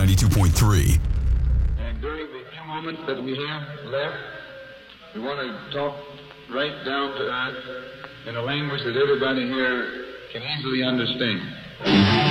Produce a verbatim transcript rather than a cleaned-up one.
ninety-two point three. And during the few moments that we have left, we want to talk right down to earth in a language that everybody here can easily understand.